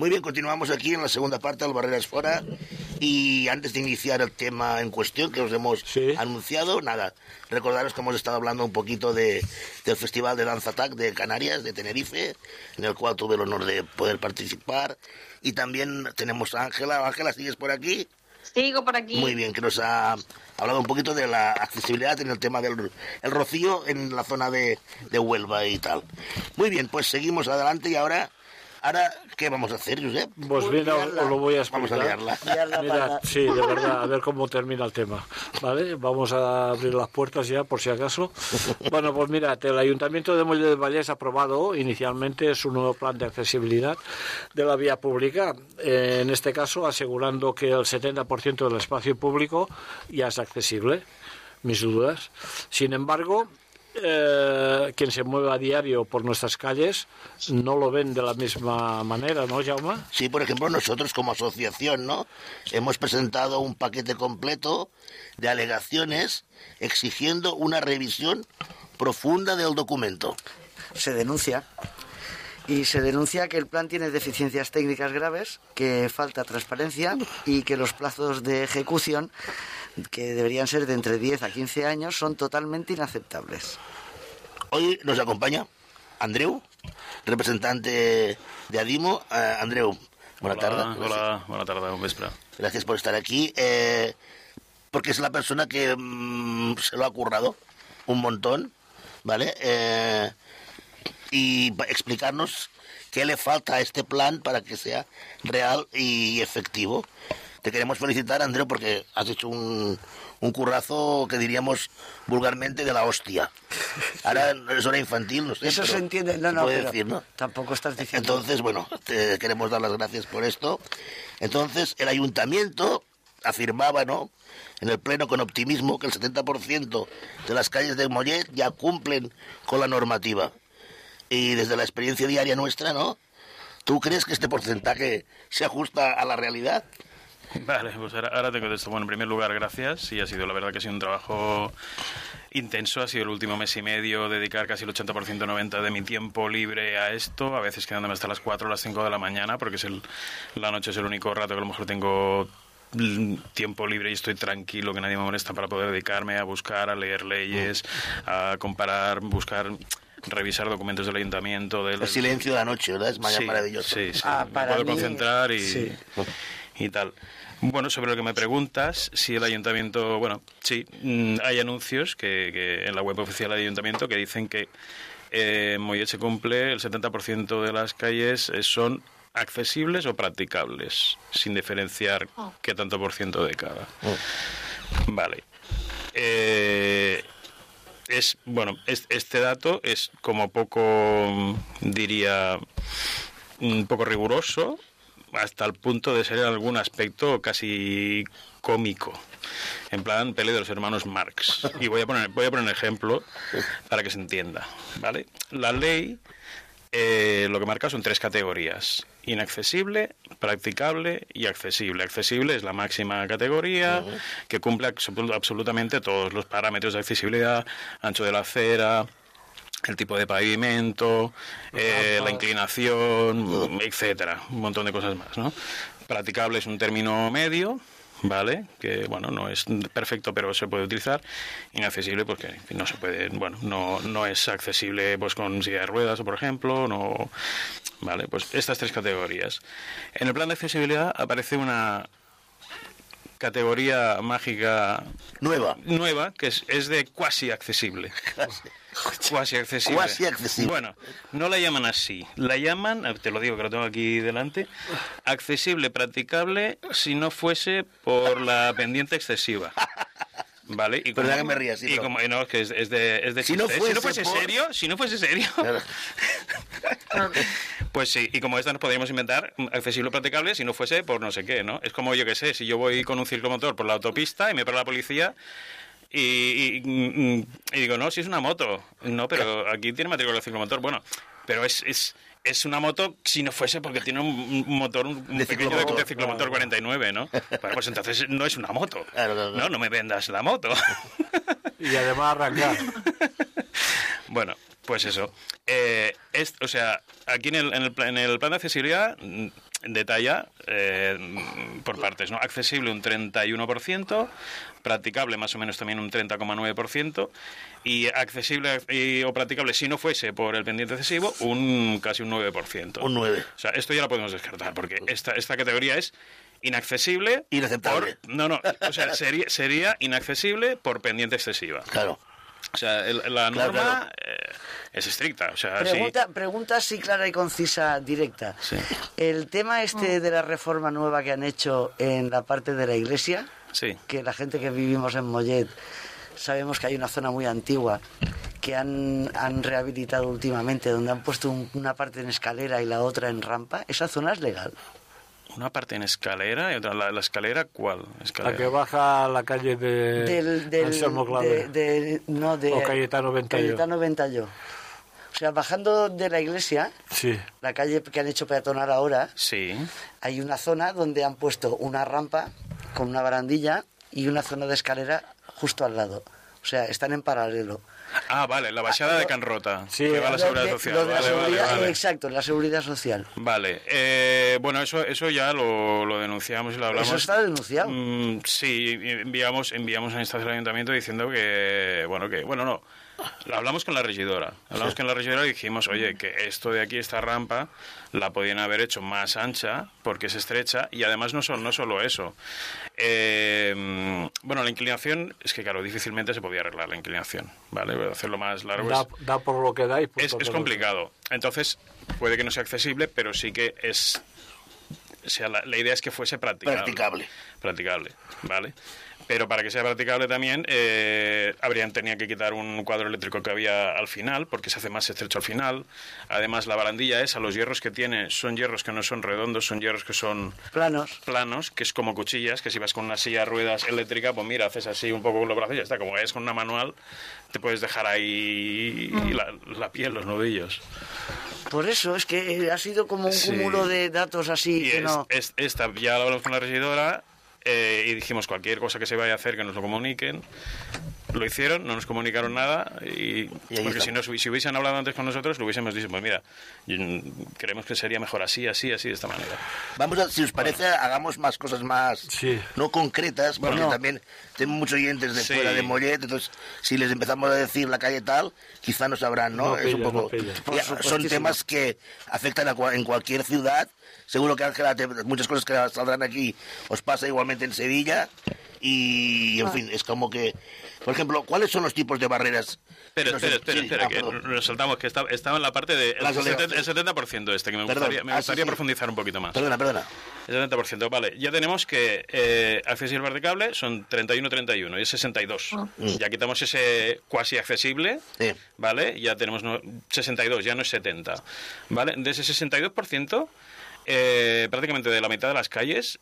Muy bien, continuamos aquí en la segunda parte del Barreras Fora. Y antes de iniciar el tema en cuestión que os hemos anunciado, nada, recordaros que hemos estado hablando un poquito del Festival de Dance Attack de Canarias, de Tenerife, en el cual tuve el honor de poder participar. Y también tenemos a Ángela. Ángela, ¿sigues por aquí? Sigo por aquí. Muy bien, que nos ha hablado un poquito de la accesibilidad en el tema del el rocío en la zona de Huelva y tal. Muy bien, pues seguimos adelante y ahora, ¿qué vamos a hacer, Josep? Pues bien, os lo voy a explicar. Vamos a liarla. Mira, sí, de verdad, a ver cómo termina el tema. ¿Vale? Vamos a abrir las puertas ya, por si acaso. Bueno, pues mira, el Ayuntamiento de Mollet del Vallès ha aprobado inicialmente su nuevo plan de accesibilidad de la vía pública, en este caso asegurando que el 70% del espacio público ya es accesible. Mis dudas. Sin embargo, quien se mueve a diario por nuestras calles no lo ven de la misma manera, ¿no, Jaume? Sí, por ejemplo, nosotros como asociación, ¿no? Hemos presentado un paquete completo de alegaciones exigiendo una revisión profunda del documento. Se denuncia que el plan tiene deficiencias técnicas graves, que falta transparencia y que los plazos de ejecución, que deberían ser de entre 10 a 15 años, son totalmente inaceptables. Hoy nos acompaña Andreu, representante de Adimo. Andreu, buena tarde. Hola, buena tarde, un vespre. Gracias por estar aquí, porque es la persona que se lo ha currado un montón, ¿vale? Y explicarnos qué le falta a este plan para que sea real y efectivo. Te queremos felicitar, Andreu, porque has hecho un currazo que diríamos vulgarmente de la hostia. Ahora es hora infantil, no sé. Eso se entiende, no, puede pero decir, ¿no? Tampoco estás diciendo. Entonces, bueno, te queremos dar las gracias por esto. Entonces, el ayuntamiento afirmaba, ¿no?, en el pleno con optimismo, que el 70% de las calles de Mollet ya cumplen con la normativa. Y desde la experiencia diaria nuestra, ¿no?, ¿tú crees que este porcentaje se ajusta a la realidad? Vale, pues ahora te contesto. Bueno, en primer lugar, gracias. Sí, ha sido, la verdad que ha sido un trabajo intenso. Ha sido el último mes y medio dedicar casi el 80%, 90% de mi tiempo libre a esto, a veces quedándome hasta las 4 o las 5 de la mañana, porque la noche es el único rato que a lo mejor tengo tiempo libre y estoy tranquilo, que nadie me molesta, para poder dedicarme a buscar, a leer leyes, a comparar, revisar documentos del ayuntamiento. El silencio de la noche, ¿verdad? Es maravilloso. Sí. Me puedo concentrar y tal. Bueno, sobre lo que me preguntas, si el ayuntamiento... Bueno, sí, hay anuncios que en la web oficial del ayuntamiento que dicen que en Mollet se cumple el 70% de las calles son accesibles o practicables, sin diferenciar qué tanto por ciento de cada. Vale. Este dato es como poco, diría, un poco riguroso, hasta el punto de ser en algún aspecto casi cómico, en plan peli de los hermanos Marx. Y voy a poner un ejemplo para que se entienda, ¿vale? La ley lo que marca son 3 categorías: inaccesible, practicable y accesible. Accesible es la máxima categoría, que cumple absolutamente todos los parámetros de accesibilidad: ancho de la acera, el tipo de pavimento, la inclinación, etcétera, un montón de cosas más, ¿no? Practicable es un término medio, ¿vale? Que, bueno, no es perfecto, pero se puede utilizar. Inaccesible, pues que no se puede, bueno, no es accesible pues con silla de ruedas, por ejemplo, no, ¿vale? Pues estas 3 categorías. En el plan de accesibilidad aparece una categoría mágica nueva, que es de cuasi accesible. Cuasi accesible. Bueno, no la llaman así. La llaman, te lo digo que lo tengo aquí delante, accesible, practicable, si no fuese por la pendiente excesiva. ¿Vale? Y como, que me rías, y como no, es que es de si no fuese serio, claro. Pues sí, y como esta nos podríamos inventar accesible o practicable si no fuese por no sé qué, ¿no? Es como, yo que sé, si yo voy con un ciclomotor por la autopista y me para la policía y digo, no, si es una moto. No, pero aquí tiene matrícula de ciclomotor. Bueno, pero es una moto si no fuese porque tiene un motor, un pequeño de ciclomotor 49, ¿no? Bueno, pues entonces no es una moto. Claro. No me vendas la moto. Y además arrancar. Bueno, pues eso. O sea, aquí en el plan de accesibilidad detalla por partes, ¿no? Accesible un 31%, practicable más o menos también un 30,9%, y accesible o practicable si no fuese por el pendiente excesivo, casi un 9%. Un 9. O sea, esto ya lo podemos descartar, porque esta categoría es inaccesible. Inaceptable. O sea, sería inaccesible por pendiente excesiva. Claro. O sea, la norma es estricta. O sea, Pregunta así clara y concisa, directa. Sí. El tema de la reforma nueva que han hecho en la parte de la iglesia, Sí. que la gente que vivimos en Mollet sabemos que hay una zona muy antigua que han rehabilitado últimamente, donde han puesto una parte en escalera y la otra en rampa. ¿Esa zona es legal? Una parte en escalera y otra. ¿La escalera cuál? La que baja a la calle de Anselmo Claver. O Cayetano Ventayo. Cayetano Ventayo. O sea, bajando de la iglesia, Sí. la calle que han hecho peatonal ahora, Sí. hay una zona donde han puesto una rampa con una barandilla y una zona de escalera justo al lado. O sea, están en paralelo. Ah, vale, la bajada de Can Rota, Sí, que va a la Lo Seguridad de- Social. lo de la Vale, seguridad- vale. Exacto, la seguridad social. Vale, bueno, eso ya lo denunciamos y lo hablamos. Eso está denunciado. Sí, enviamos a instancia del ayuntamiento diciendo que, no, lo hablamos con la regidora. Hablamos con la regidora y dijimos, oye, que esto de aquí, esta rampa, la podían haber hecho más ancha porque es estrecha y además no solo eso. Bueno, la inclinación, es que claro, difícilmente se podía arreglar la inclinación, ¿vale? Hacerlo más largo Da por lo que da y punto es pelota. complicado. Entonces, puede que no sea accesible, pero sí que es... O sea, la idea es que fuese practicable. Practicable, ¿vale? Pero para que sea practicable también tenía que quitar un cuadro eléctrico que había al final, porque se hace más estrecho al final. Además, la barandilla los hierros que tiene son hierros que no son redondos, son hierros que son Planos. que es como cuchillas, que si vas con una silla de ruedas eléctrica, pues mira, haces así un poco con los brazos y ya está. Como es con una manual, te puedes dejar ahí la piel, los nudillos. Por eso, es que ha sido como un Sí. cúmulo de datos así Y que no... esta, ya lo hablamos con la regidora y dijimos cualquier cosa que se vaya a hacer que nos lo comuniquen. Lo hicieron, no nos comunicaron nada Y ahí porque está. si hubiesen hablado antes con nosotros lo hubiésemos dicho, pues mira, creemos que sería mejor así, de esta manera. Vamos a, si os parece, hagamos más cosas más Sí. no concretas, porque también tenemos muchos oyentes de Sí. fuera de Mollet, entonces si les empezamos a decir la calle tal, quizá no sabrán, ¿no? No Es un pillan, poco. no pillan. Por Ya, supuestísimo. son temas que afectan en cualquier ciudad. Seguro que Ángela, muchas cosas que saldrán aquí os pasa igualmente en Sevilla. Y, en fin, es como que... Por ejemplo, ¿cuáles son los tipos de barreras? Espera, que perdón. nos saltamos, que estaba en la parte del Las alegaciones. el 70% que me Perdón. gustaría Sí. profundizar un poquito más. Perdona. El 70%, vale. Ya tenemos que accesible practicable son 31 y es 62. Ya quitamos ese cuasi accesible, Sí. ¿vale? Ya tenemos 62, ya no es 70. ¿Vale? De ese 62%, prácticamente de la mitad de las calles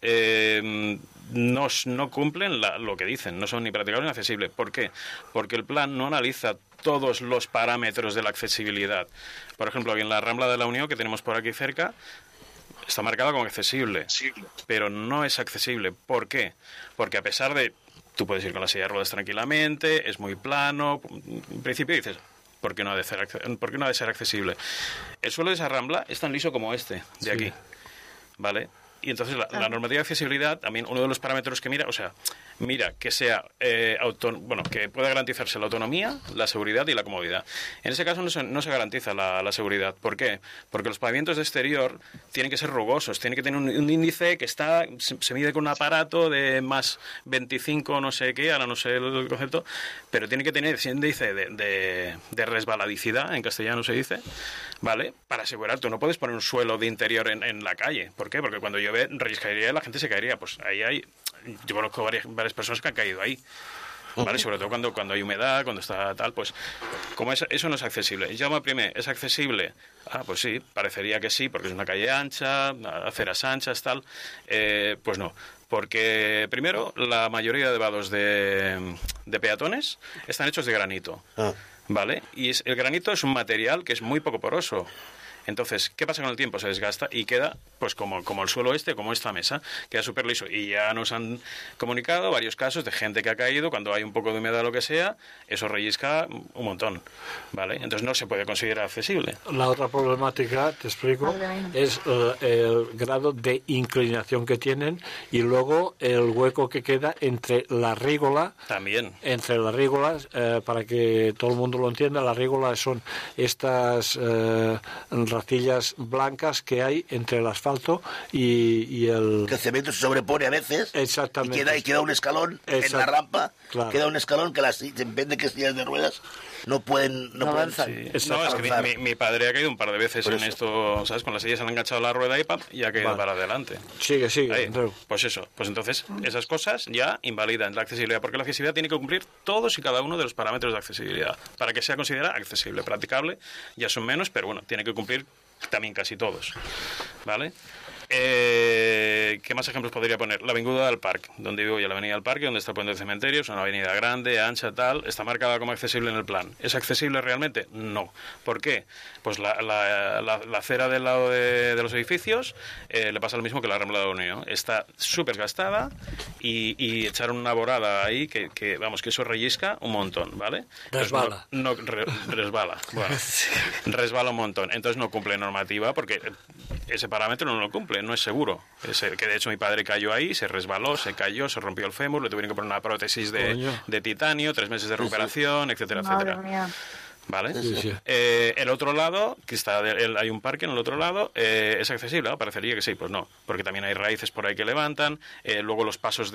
no cumplen lo que dicen, no son ni practicables ni accesibles. ¿Por qué? Porque el plan no analiza todos los parámetros de la accesibilidad. Por ejemplo, en la Rambla de la Unión, que tenemos por aquí cerca, está marcada como accesible, pero no es accesible. ¿Por qué? Porque a pesar de... Tú puedes ir con la silla de ruedas tranquilamente, es muy plano. En principio dices, ¿por qué no ha de ser accesible? El suelo de esa Rambla es tan liso como este, de aquí. ¿Vale? Y entonces la normativa de accesibilidad, también uno de los parámetros que mira que sea que pueda garantizarse la autonomía, la seguridad y la comodidad. En ese caso no se garantiza la seguridad. ¿Por qué? Porque los pavimentos de exterior tienen que ser rugosos, tienen que tener un índice que se mide con un aparato de más 25 no sé qué, ahora no sé el concepto, pero tiene que tener ese índice de resbaladicidad, en castellano se dice, ¿vale? Para asegurar, tú no puedes poner un suelo de interior en la calle. ¿Por qué? Porque cuando llueve caería, la gente se caería. Pues ahí yo conozco varias personas que han caído ahí, ¿vale? Sobre todo cuando hay humedad, cuando está tal, pues como eso no es accesible. Jaume I, ¿es accesible? Pues sí, parecería que sí, porque es una calle ancha, aceras anchas, tal. Pues no, porque primero la mayoría de vados de peatones están hechos de granito, ¿vale? Y el granito es un material que es muy poco poroso. Entonces, ¿qué pasa con el tiempo? Se desgasta y queda pues como el suelo como esta mesa, queda súper liso. Y ya nos han comunicado varios casos de gente que ha caído, cuando hay un poco de humedad o lo que sea, eso rellisca un montón, ¿vale? Entonces no se puede considerar accesible. La otra problemática, te explico, es el grado de inclinación que tienen y luego el hueco que queda entre la rígola. También. Entre las rígolas, para que todo el mundo lo entienda, las rígolas son estas racillas blancas que hay entre el asfalto y el... Que el cemento se sobrepone a veces. Exactamente. Y queda un escalón en la rampa. Claro. Queda un escalón que depende de qué sillas de ruedas no pueden avanzar. Sí. No, es que mi padre ha caído un par de veces en esto, ¿sabes? Con las sillas se le han enganchado la rueda y ha caído para adelante. Sigue. Pues eso. Pues entonces, esas cosas ya invalidan la accesibilidad, porque la accesibilidad tiene que cumplir todos y cada uno de los parámetros de accesibilidad para que sea considerada accesible. Practicable ya son menos, pero bueno, tiene que cumplir también casi todos, ¿vale? ¿Qué más ejemplos podría poner? La Avinguda del Parc, donde vivo yo, la Avenida del Parque, donde está el puente del cementerio, es una avenida grande, ancha, tal, está marcada como accesible en el plan. ¿Es accesible realmente? No. ¿Por qué? Pues la acera del lado de los edificios le pasa lo mismo que la Rambla de la Unión. Está súper gastada y echaron una borada ahí que vamos, que eso rellisca un montón, ¿vale? Resbala. Resbala. Bueno, resbala un montón. Entonces no cumple normativa porque ese parámetro no lo cumple, no es seguro. Que de hecho mi padre cayó ahí, se resbaló, se cayó, se rompió el fémur, le tuvieron que poner una prótesis de titanio, 3 meses de recuperación, etcétera, etcétera. Madre mía. ¿Vale? Sí. El otro lado, que hay un parque en el otro lado, ¿es accesible? ¿No? Parecería que sí, pues no, porque también hay raíces por ahí que levantan, luego los pasos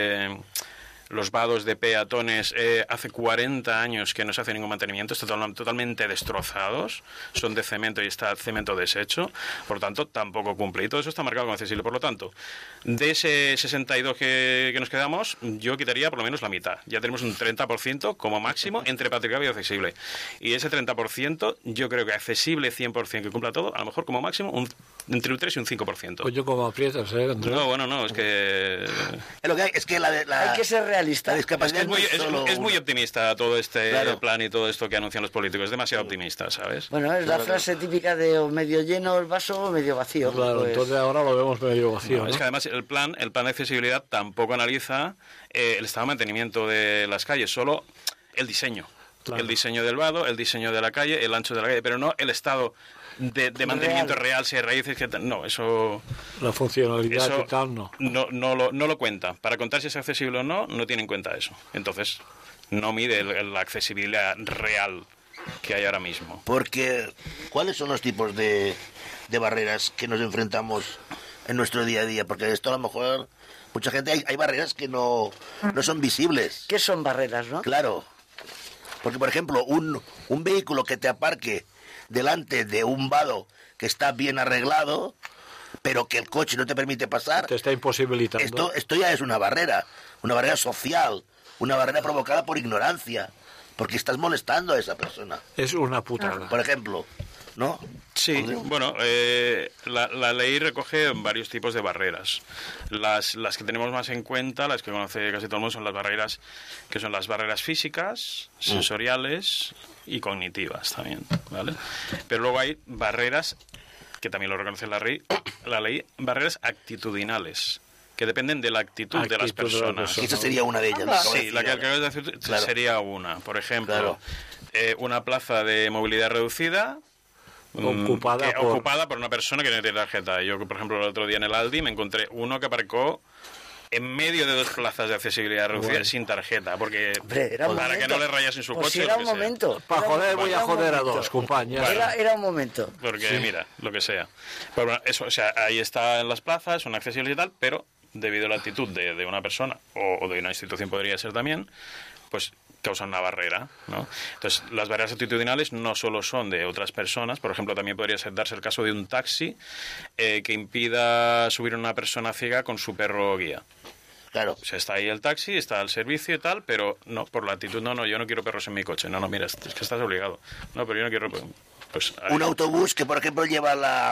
los vados de peatones hace 40 años que no se hace ningún mantenimiento, están totalmente destrozados, son de cemento y está cemento deshecho, por lo tanto tampoco cumple, y todo eso está marcado como accesible. Por lo tanto, de ese 62 que nos quedamos, yo quitaría por lo menos la mitad, ya tenemos un 30% como máximo entre practicable y accesible, y ese 30% yo creo que accesible 100% que cumpla todo, a lo mejor como máximo entre un 3 y un 5%. Pues yo como aprietas, Andrés. No, es que... Lo que hay es que hay que ser realista. La discapacidad es muy optimista todo este plan y todo esto que anuncian los políticos. Es demasiado optimista, ¿sabes? Bueno, es la frase típica de o medio lleno el vaso o medio vacío. Claro, pues... entonces ahora lo vemos medio vacío. Es que además el plan de accesibilidad tampoco analiza el estado de mantenimiento de las calles, solo el diseño. Claro. El diseño del vado, el diseño de la calle, el ancho de la calle, pero no el estado de mantenimiento real, si hay raíces que... No, eso... La funcionalidad eso y tal, no. No lo cuenta. Para contar si es accesible o no tiene en cuenta eso. Entonces, no mide la accesibilidad real que hay ahora mismo. Porque, ¿cuáles son los tipos de barreras que nos enfrentamos en nuestro día a día? Porque esto a lo mejor... Mucha gente... Hay barreras que no son visibles. ¿Qué son barreras, no? Claro. Porque, por ejemplo, un vehículo que te aparque delante de un vado que está bien arreglado, pero que el coche no te permite pasar, te está imposibilitando. Esto ya es una barrera social, una barrera provocada por ignorancia, porque estás molestando a esa persona. Es una putada. Por ejemplo, ¿no? Sí, bueno, la ley recoge varios tipos de barreras. Las que tenemos más en cuenta, las que conoce casi todo el mundo, son las barreras que son las barreras físicas, sensoriales y cognitivas también, ¿vale? Pero luego hay barreras, que también lo reconoce la ley, barreras actitudinales, que dependen de la actitud de las personas. Esa sería una de ellas. Sí, la que acabas de decir sería una. Por ejemplo, una plaza de movilidad reducida ocupada por una persona que no tiene tarjeta. Yo, por ejemplo, el otro día en el Aldi me encontré uno que aparcó en medio de 2 plazas de accesibilidad reducida sin tarjeta, porque para que no le rayasen su coche. Era un momento. Para joder, voy a joder a 2, compañeros. Era un momento. Porque, mira, lo que sea. Pero bueno, eso, o sea, ahí está en las plazas, una accesibilidad y tal, pero debido a la actitud de una persona, o de una institución podría ser también, pues causan una barrera, ¿no? Entonces, las barreras actitudinales no solo son de otras personas, por ejemplo, también podría darse el caso de un taxi que impida subir a una persona ciega con su perro guía. Claro. O sea, está ahí el taxi, está el servicio y tal, pero no, por la actitud, no, yo no quiero perros en mi coche. No, mira, es que estás obligado. No, pero yo no quiero... Pues, un autobús que, por ejemplo, lleva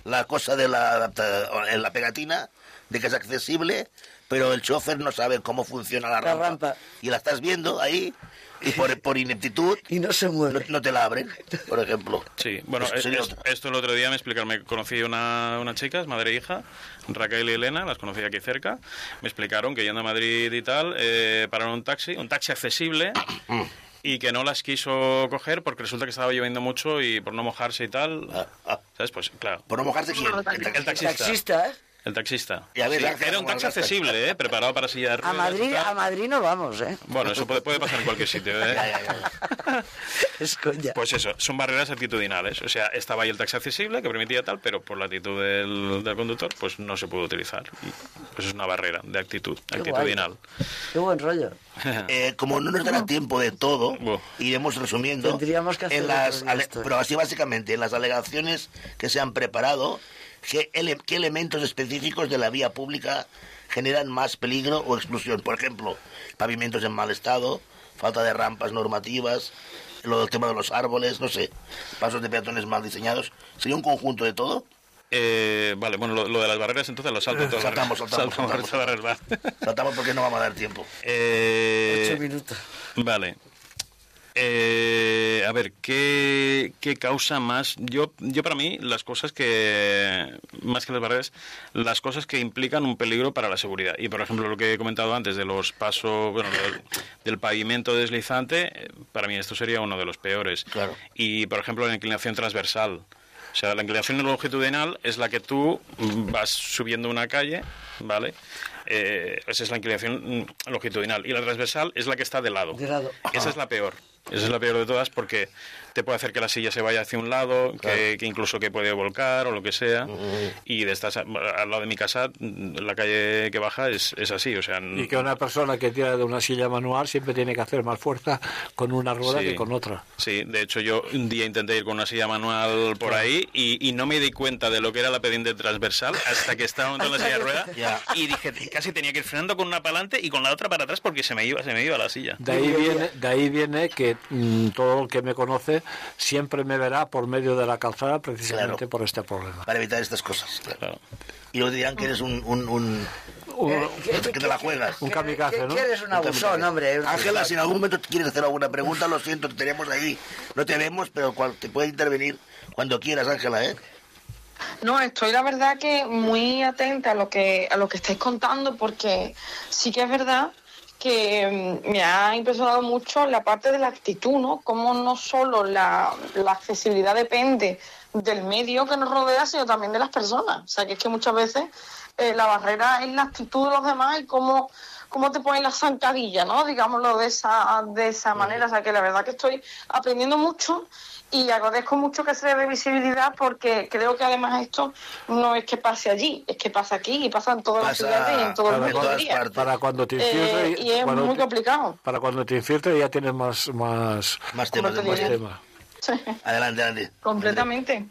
la cosa de en la pegatina, de que es accesible, pero el chofer no sabe cómo funciona la rampa. Y la estás viendo ahí, y por ineptitud... Y no se mueve. No te la abren, por ejemplo. Sí, bueno, esto el otro día me explicaron, me conocí una chica, madre e hija, Raquel y Elena, las conocí aquí cerca, me explicaron que yendo a Madrid y tal, pararon un taxi accesible, y que no las quiso coger porque resulta que estaba lloviendo mucho y por no mojarse y tal, ¿sabes? Pues claro. ¿Por no mojarse quién? El taxista. El taxista, ¿eh? El taxista. Y a ver, sí, Ángel, era un taxi accesible, preparado para silla de ruedas. A Madrid no vamos, ¿eh? Bueno, eso puede pasar en cualquier sitio, ¿eh? Es coña. Pues eso, son barreras actitudinales. O sea, estaba ahí el taxi accesible que permitía tal, pero por la actitud del conductor, pues no se pudo utilizar. Y, pues es una barrera de actitudinal. Qué buen rollo. Como no nos dará tiempo de todo, iremos resumiendo. Tendríamos que hacer pero así básicamente, en las alegaciones que se han preparado, ¿qué elementos específicos de la vía pública generan más peligro o exclusión? Por ejemplo, pavimentos en mal estado, falta de rampas normativas, el tema de los árboles, no sé, pasos de peatones mal diseñados. ¿Sería un conjunto de todo? Vale, bueno, lo de las barreras entonces lo salto. Saltamos porque no vamos a dar tiempo. 8 minutos. Vale. A ver, ¿qué causa más? Yo para mí, las cosas que, más que las barreras, las cosas que implican un peligro para la seguridad. Y, por ejemplo, lo que he comentado antes de los pasos, bueno, del pavimento deslizante, para mí esto sería uno de los peores. Claro. Y, por ejemplo, la inclinación transversal. O sea, la inclinación longitudinal es la que tú vas subiendo una calle, ¿vale? Esa es la inclinación longitudinal. Y la transversal es la que está de lado. Esa es la peor. Esa es la peor de todas porque te puede hacer que la silla se vaya hacia un lado, claro, que incluso que puede volcar o lo que sea. Y de estas, al lado de mi casa, la calle que baja es así. O sea, y que una persona que tira de una silla manual siempre tiene que hacer más fuerza con una rueda que con otra. Sí, de hecho yo un día intenté ir con una silla manual por ahí y no me di cuenta de lo que era la pendiente transversal hasta que estaba montando la silla de rueda y dije, casi tenía que ir frenando con una para adelante y con la otra para atrás porque se me iba la silla. De ahí viene que todo el que me conoce siempre me verá por medio de la calzada precisamente por este problema. Para evitar estas cosas. Claro. Y luego dirán que eres que te la juegas. Un kamikaze, ¿no? Que eres un abusón, hombre. Ángela, si en algún momento quieres hacer alguna pregunta, lo siento, te tenemos ahí. No te vemos, pero te puedes intervenir cuando quieras, Ángela, ¿eh? No, estoy la verdad que muy atenta a lo que estáis contando porque sí que es verdad que me ha impresionado mucho la parte de la actitud, ¿no? Cómo no solo la accesibilidad depende del medio que nos rodea, sino también de las personas. O sea, que es que muchas veces la barrera es la actitud de los demás y cómo te ponen la zancadilla, ¿no? Digámoslo de esa manera. O sea, que la verdad que estoy aprendiendo mucho y agradezco mucho que se le dé visibilidad porque creo que además esto no es que pase allí, es que pasa aquí y pasa en todas las ciudades y en todo el mundo. Para cuando te infiltres, y es muy complicado. Para cuando te infiltres ya tienes más temas. Adelante. Completamente.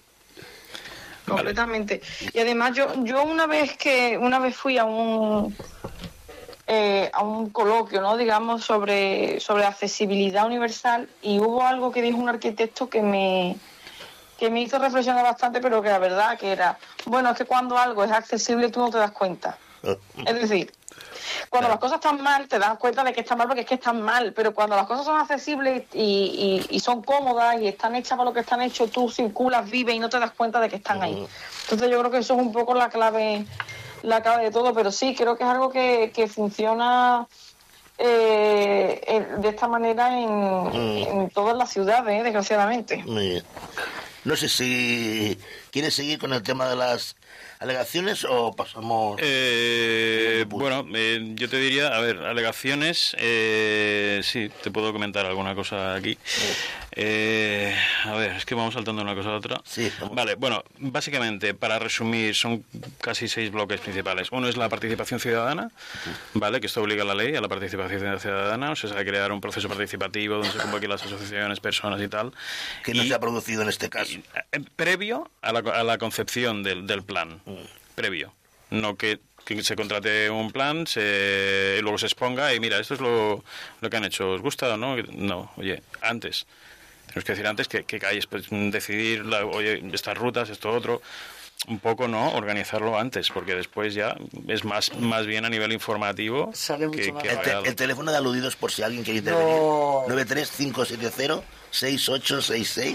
Y además yo una vez fui a un coloquio, ¿no? Digamos, sobre accesibilidad universal y hubo algo que dijo un arquitecto que me hizo reflexionar bastante, pero que la verdad que era, bueno, es que cuando algo es accesible tú no te das cuenta. Es decir, cuando las cosas están mal te das cuenta de que están mal porque es que están mal, pero cuando las cosas son accesibles y son cómodas y están hechas para lo que están hechas, tú circulas, vives y no te das cuenta de que están ahí. Entonces yo creo que eso es un poco la clave de todo, pero sí, creo que es algo que funciona de esta manera en todas las ciudades, desgraciadamente. Muy bien. No sé si quieres seguir con el tema de las alegaciones o pasamos... Bueno, yo te diría, a ver, alegaciones, sí, te puedo comentar alguna cosa aquí. A ver, es que vamos saltando de una cosa a otra. Sí, vale, bueno, básicamente, para resumir, son casi 6 bloques principales. Uno es la participación ciudadana, ¿vale? Que esto obliga a la ley, a la participación ciudadana, o sea, se ha de crear un proceso participativo donde se convoquen las asociaciones, personas y tal. Que no se ha producido en este caso. Previo a la concepción del plan. Previo. No que se contrate un plan, y luego se exponga y mira, esto es lo que han hecho. ¿Os gusta o no? No, oye, antes. Tenemos que decir antes que hay pues, decidir, oye, estas rutas, esto otro. un poco, ¿no?, organizarlo antes, porque después ya es más bien a nivel informativo Sale mucho más. El teléfono de aludidos, por si alguien quiere intervenir. No. 93570-6866,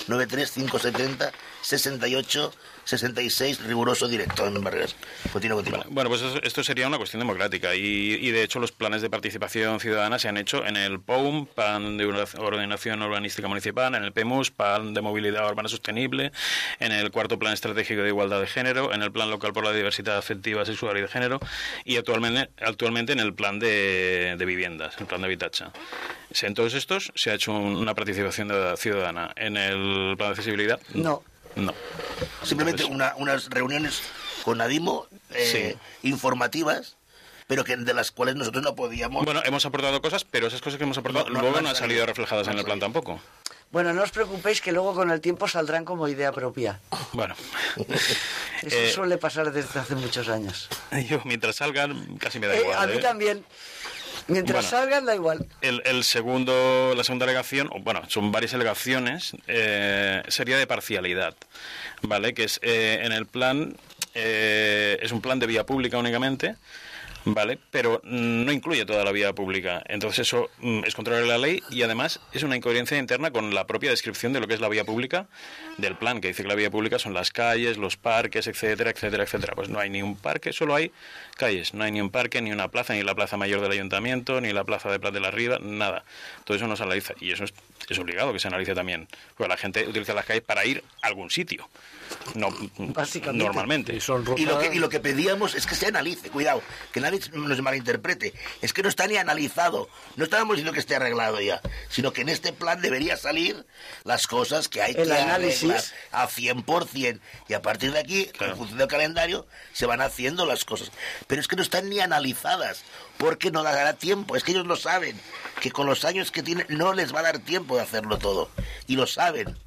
93570-6866, riguroso directo en Barreras. Continúa. Bueno, pues esto sería una cuestión democrática y de hecho los planes de participación ciudadana se han hecho en el POUM, Plan de Ordenación Urbanística Municipal, en el PEMUS, Plan de Movilidad Urbana Sostenible, en el cuarto Plan Estratégico de Igualdad de Género, en el Plan Local por la Diversidad Afectiva, Sexual y de Género y actualmente en el Plan de Viviendas, el Plan de Habitatge. En todos estos se ha hecho una participación ciudadana. En el Plan de Accesibilidad, No. no. Simplemente unas reuniones con Adimo Sí. informativas, pero que de las cuales nosotros no podíamos. Bueno, hemos aportado cosas, pero esas cosas que hemos aportado luego no han salido reflejadas en el plan tampoco. Bueno, no os preocupéis que luego con el tiempo saldrán como idea propia. Bueno. Eso suele pasar desde hace muchos años. Yo, mientras salgan, casi me da igual. A mí también. Mientras Bueno, salgan, da igual. La segunda alegación, bueno, son varias alegaciones, sería de parcialidad, ¿vale? Que es en el plan, es un plan de vía pública únicamente, ¿vale? Pero no incluye toda la vía pública. Entonces eso es contrario a la ley y además es una incoherencia interna con la propia descripción de lo que es la vía pública del plan, que dice que la vía pública son las calles, los parques, etcétera, etcétera, etcétera. Pues no hay ni un parque, solo hay calles. No hay ni un parque, ni una plaza, ni la plaza mayor del ayuntamiento, ni la plaza de Prat de la Riba, nada. Todo eso no se analiza y eso es obligado que se analice también. Porque la gente utiliza las calles para ir a algún sitio. No, Básicamente. normalmente. Y son Y rutas... lo que pedíamos es que se analice, cuidado, que nadie nos malinterprete. Es que no está ni analizado. No estábamos diciendo que esté arreglado ya, sino que en este plan debería salir las cosas que hay El que análisis. arreglar a 100%. Y a partir de aquí, Claro. en función del calendario, se van haciendo las cosas. Pero es que no están ni analizadas, porque no dará tiempo. Es que ellos lo saben, que con los años que tienen no les va a dar tiempo de hacerlo todo. Y lo saben.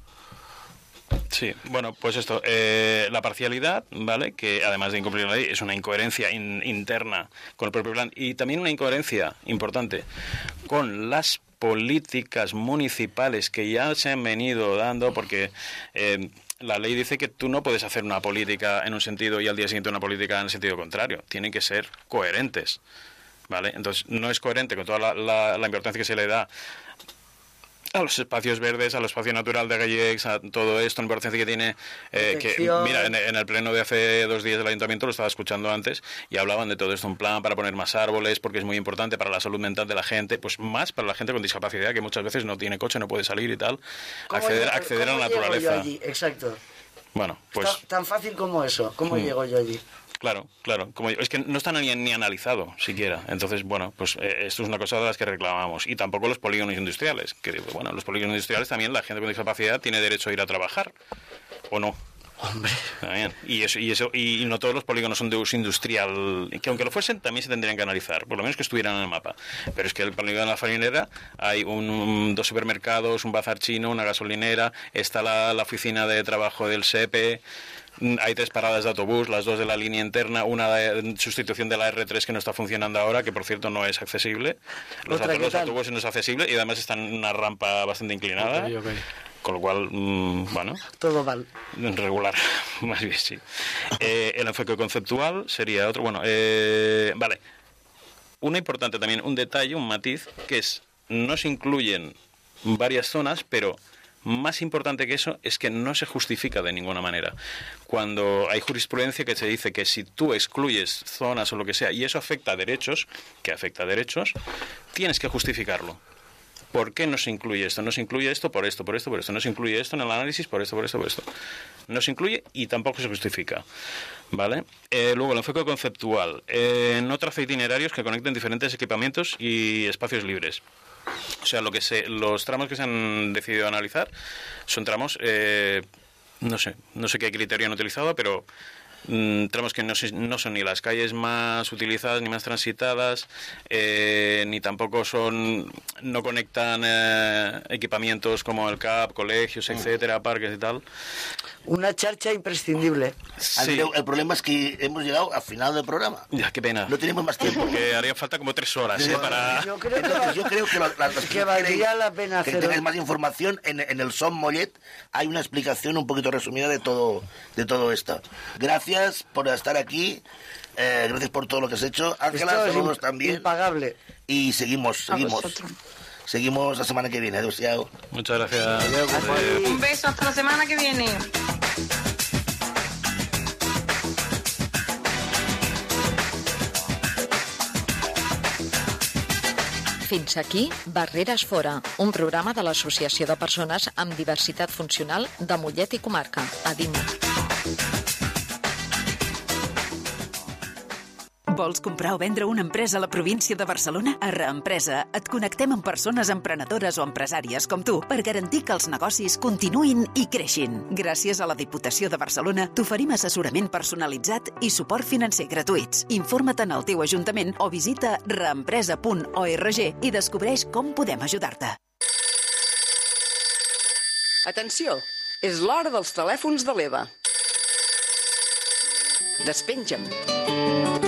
Sí, bueno, pues esto, la parcialidad, ¿vale? Que además de incumplir la ley, es una incoherencia interna con el propio plan y también una incoherencia importante con las políticas municipales que ya se han venido dando, porque la ley dice que tú no puedes hacer una política en un sentido y al día siguiente una política en el sentido contrario. Tienen que ser coherentes, ¿vale? Entonces, no es coherente con toda la importancia que se le da a los espacios verdes, al espacio natural de Gallecs, a todo esto, la importancia que tiene, que Protección. mira, en el pleno de hace 2 días del Ayuntamiento lo estaba escuchando antes y hablaban de todo esto, un plan para poner más árboles, porque es muy importante para la salud mental de la gente, pues más para la gente con discapacidad, que muchas veces no tiene coche, no puede salir y tal, acceder a la ¿Cómo llego yo naturaleza. allí? Exacto. Bueno, pues Tan fácil como eso. ¿Cómo llego yo allí? claro, como es que no está ni analizado siquiera. Entonces, bueno, pues esto es una cosa de las que reclamamos. Y tampoco los polígonos industriales. Que, bueno, los polígonos industriales también la gente con discapacidad tiene derecho a ir a trabajar. ¿O no? Hombre. También. Y no todos los polígonos son de uso industrial, que aunque lo fuesen también se tendrían que analizar, por lo menos que estuvieran en el mapa. Pero es que el polígono de la Farinera hay 2 supermercados, un bazar chino, una gasolinera, está la oficina de trabajo del SEPE. Hay 3 paradas de autobús, las 2 de la línea interna, una de sustitución de la R3 que no está funcionando ahora, que por cierto no es accesible. Los autobuses no es accesible y además están en una rampa bastante inclinada. Ok. Con lo cual, bueno, Todo mal. regular, más bien sí. El enfoque conceptual sería otro. Bueno, vale. Una importante también, un detalle, un matiz, que es, no se incluyen varias zonas, pero más importante que eso es que no se justifica de ninguna manera. Cuando hay jurisprudencia que se dice que si tú excluyes zonas o lo que sea, y eso afecta a derechos, tienes que justificarlo. ¿Por qué no se incluye esto? No se incluye esto por esto, por esto, por esto. No se incluye esto en el análisis por esto, por esto, por esto. No se incluye y tampoco se justifica. ¿Vale? Luego, el enfoque conceptual. No traza itinerarios que conecten diferentes equipamientos y espacios libres. O sea, los tramos que se han decidido analizar son tramos, no sé qué criterio han utilizado, pero tramos que no son ni las calles más utilizadas ni más transitadas, ni tampoco no conectan equipamientos como el CAP, colegios, etcétera, parques y tal. Una charcha imprescindible. Sí. Andreu, el problema es que hemos llegado al final del programa. Ya, qué pena. No tenemos más tiempo. Porque haría falta como 3 horas para... Yo creo Entonces, yo creo que valdría la pena que hacer... tengáis más información en el Som Mollet. Hay una explicación un poquito resumida de todo esto. Gracias por estar aquí. Gracias por todo lo que has hecho. Ángela, saludos también. Impagable. Y seguimos. Seguimos la semana que viene. Adiós. Muchas gracias. Un beso hasta la semana que viene. Fins aquí Barreres Fora, un programa de l'Associació de Persones amb Diversitat Funcional de Mollet i Comarca, ADIMO. Vols comprar o vendre una empresa a la província de Barcelona? A Reempresa et connectem amb persones emprenedores o empresàries com tu per garantir que els negocis continuïn i creixin. Gràcies a la Diputació de Barcelona t'oferim assessorament personalitzat i suport financer gratuïts. Informa't en el teu ajuntament o visita reempresa.org i descobreix com podem ajudar-te. Atenció, és l'hora dels telèfons de l'Eva. Despenja'm.